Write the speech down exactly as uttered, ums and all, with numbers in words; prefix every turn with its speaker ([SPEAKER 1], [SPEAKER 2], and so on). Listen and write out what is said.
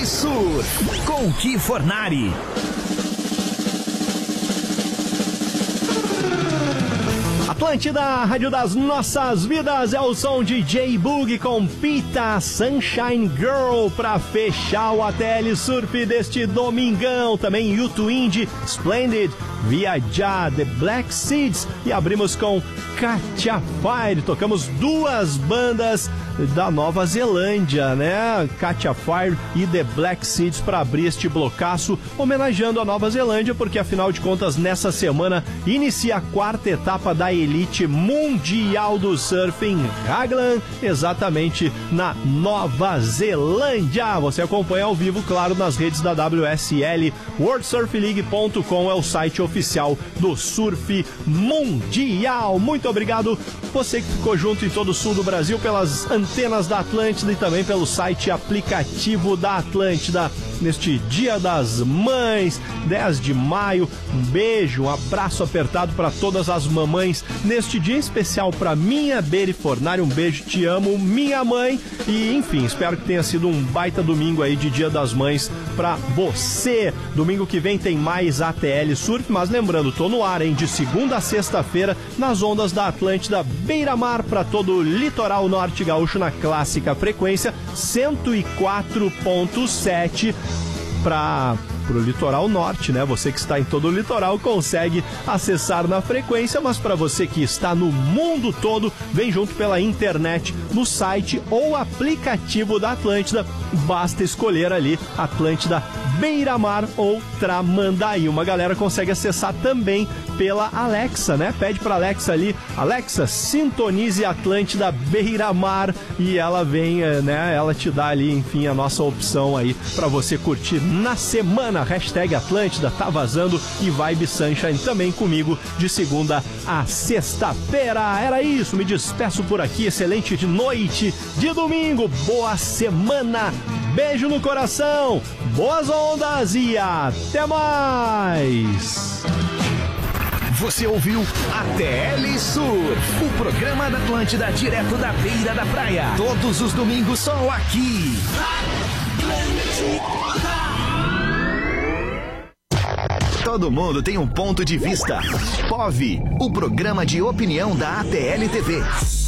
[SPEAKER 1] L Sur, com Ki Fornari.
[SPEAKER 2] Atlântida, rádio das nossas vidas, é o som de J-Bug com Pita Sunshine Girl pra fechar o A T L Surf deste domingão. Também U dois Indie, Splendid, Viajar, The Black Seeds e abrimos com Katia Fire. Tocamos duas bandas da Nova Zelândia, né? Katia Fire e The Black Seeds para abrir este blocaço, homenageando a Nova Zelândia, porque afinal de contas nessa semana inicia a quarta etapa da Elite Mundial do Surf em Raglan, exatamente na Nova Zelândia. Você acompanha ao vivo, claro, nas redes da W S L. world surf league ponto com é o site oficial do surf mundial. Muito obrigado você que ficou junto em todo o sul do Brasil pelas antenas da Atlântida e também pelo site aplicativo da Atlântida. Neste Dia das Mães, dez de maio, um beijo, um abraço apertado para todas as mamães. Neste dia especial para minha Beri Fornari, um beijo, te amo, minha mãe. E enfim, espero que tenha sido um baita domingo aí de Dia das Mães para você. Domingo que vem tem mais A T L Surf, mas lembrando, tô no ar, hein, de segunda a sexta-feira nas ondas da Atlântida Beira-Mar para todo o litoral norte gaúcho na clássica frequência cento e quatro ponto sete para o litoral norte, né? Você que está em todo o litoral consegue acessar na frequência, mas para você que está no mundo todo, vem junto pela internet, no site ou aplicativo da Atlântida. Basta escolher ali Atlântida Beira-Mar ou Tramandaí. Uma galera consegue acessar também pela Alexa, né? Pede para Alexa ali, Alexa, sintonize Atlântida Beira-Mar e ela vem, né? Ela te dá ali, enfim, a nossa opção aí para você curtir na semana. Hashtag Atlântida tá vazando e Vibe Sunshine também comigo de segunda a sexta-feira. Era isso, me despeço por aqui. Excelente noite de domingo, boa semana, beijo no coração, boas ondas e até mais.
[SPEAKER 1] Você ouviu A T L Sur, o programa da Atlântida direto da beira da praia. Todos os domingos só aqui. Todo mundo tem um ponto de vista. P O V, o programa de opinião da A T L T V.